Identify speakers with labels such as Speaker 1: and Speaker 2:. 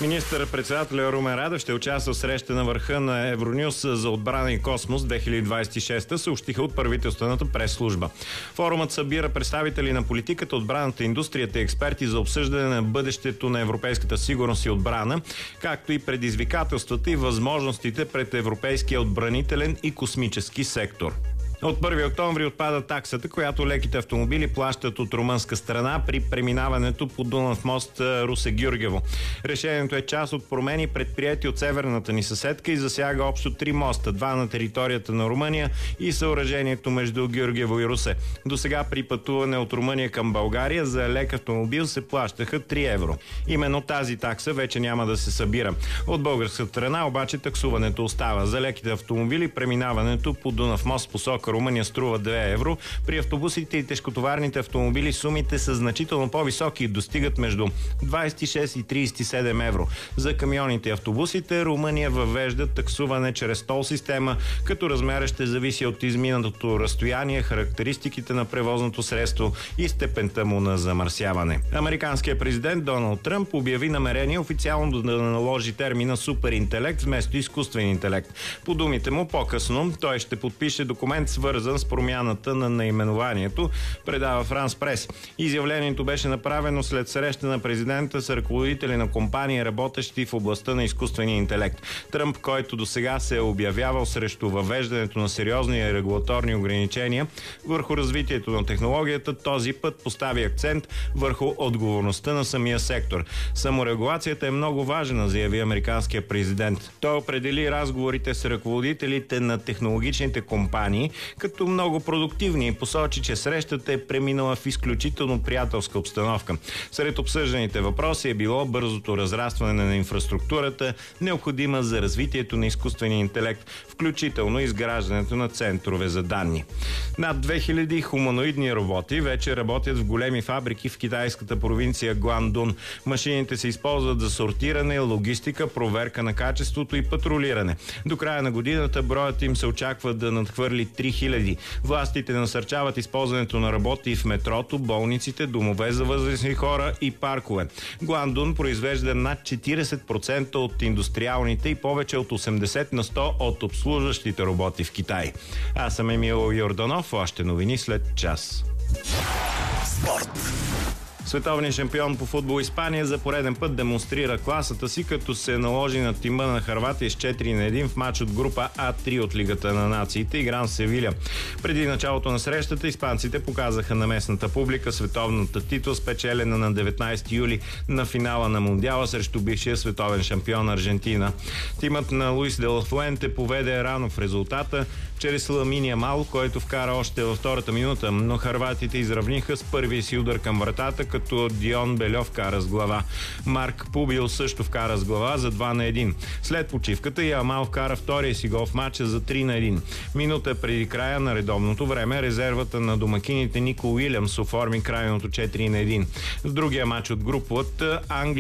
Speaker 1: Министър-председателя Румен Радев ще участва в среща на върха на Евронюс за отбрана и космос 2026, съобщиха от правителствената прес-служба. Форумът събира представители на политиката, отбраната, индустрията и експерти за обсъждане на бъдещето на европейската сигурност и отбрана, както и предизвикателствата и възможностите пред европейския отбранителен и космически сектор. От 1 октомври отпада таксата, която леките автомобили плащат от румънска страна при преминаването по Дунав мост Русе-Гюргево. Решението е част от промени, предприети от северната ни съседка, и засяга общо 3 моста, 2 на територията на Румъния и съоръжението между Гюргево и Русе. До сега при пътуване от Румъния към България за лек автомобил се плащаха 3 евро. Именно тази такса вече няма да се събира. От българска страна обаче таксуването остава. За леките автомобили преминаването по Дунав мост посока Румъния струва 2 евро. При автобусите и тежкотоварните автомобили сумите са значително по-високи и достигат между 26 и 37 евро. За камионите и автобусите Румъния въвежда таксуване чрез тол система, като размерът ще зависи от изминатото разстояние, характеристиките на превозното средство и степента му на замърсяване. Американският президент Доналд Тръмп обяви намерение официално да наложи термина суперинтелект вместо изкуствен интелект. По думите му, по-късно той ще подпише документ, свързан с промяната на наименованието, предава Франс Прес. Изявлението беше направено след среща на президента с ръководители на компании, работещи в областта на изкуствения интелект. Тръмп, който досега се е обявявал срещу въвеждането на сериозни регулаторни ограничения върху развитието на технологията, този път постави акцент върху отговорността на самия сектор. Саморегулацията е много важна, заяви американския президент. Той определи разговорите с ръководителите на технологичните компании като много продуктивни и посочи, че срещата е преминала в изключително приятелска обстановка. Сред обсъжданите въпроси е било бързото разрастване на инфраструктурата, необходима за развитието на изкуствения интелект, включително изграждането на центрове за данни. Над 2000 хуманоидни роботи вече работят в големи фабрики в китайската провинция Гуандун. Машините се използват за сортиране, логистика, проверка на качеството и патрулиране. До края на годината броят им се очаква да надхвърли 3000. Властите насърчават използването на роботи в метрото, болниците, домове за възрастни хора и паркове. Гуандун произвежда над 40% от индустриалните и повече от 80% от обслужващите роботи в Китай. Аз съм Емил Йорданов, още новини след час.
Speaker 2: Спорт.
Speaker 1: Световният шампион по футбол Испания за пореден път демонстрира класата си, като се наложи на тима на Хърватия с 4-1 в матч от група А3 от Лигата на нациите, игран с Севиля. Преди началото на срещата испанците показаха на местната публика световната титла, спечелена на 19 юли на финала на Мундиала срещу бившия световен шампион Аржентина. Тимът на Луис де ла Фуенте поведе рано в резултата чрез Ламин Ямал, който вкара още във втората минута, но хърватите изравниха с първия си удар към вратата, като Дион Бельов вкара с глава. Марк Пубил също вкара с глава за 2-1. След почивката Ямал вкара втория си гол в матча за 3-1. Минута преди края на редовното време резервата на домакините Нико Уилямс оформи крайното 4-1. В другия матч от групата Англия